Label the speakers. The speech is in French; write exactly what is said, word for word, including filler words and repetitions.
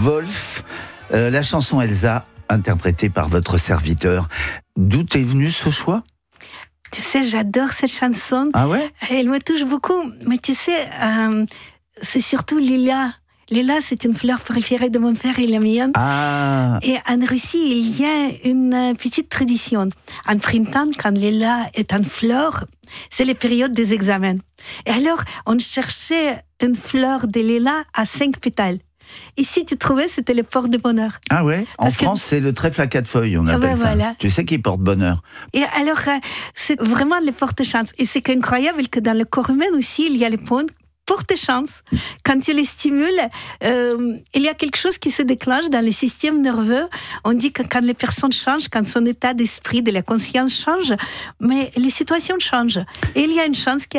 Speaker 1: Wolf, euh, la chanson Elsa, interprétée par votre serviteur. D'où est venu ce choix ?
Speaker 2: Tu sais, j'adore cette chanson.
Speaker 1: Ah ouais ?
Speaker 2: Elle me touche beaucoup. Mais tu sais, euh, c'est surtout Lila. Lila, c'est une fleur préférée de mon père et la mienne.
Speaker 1: Ah.
Speaker 2: Et en Russie, il y a une petite tradition. En printemps, quand Lila est en fleur, c'est la période des examens. Et alors, on cherchait une fleur de Lila à cinq pétales. Et si tu trouvais, c'était le porte-bonheur.
Speaker 1: Ah ouais ? En
Speaker 2: Parce
Speaker 1: France,
Speaker 2: que...
Speaker 1: c'est le trèfle à quatre feuilles, on appelle
Speaker 2: ben
Speaker 1: ça.
Speaker 2: Voilà.
Speaker 1: Tu sais qui porte bonheur.
Speaker 2: Et alors, euh, c'est vraiment le porte-chance. Et c'est incroyable que dans le corps humain aussi, il y a les points porte-chance. Quand tu les stimules, euh, il y a quelque chose qui se déclenche dans le système nerveux. On dit que quand les personnes changent, quand son état d'esprit, de la conscience change, mais les situations changent. Et il y a une chance qui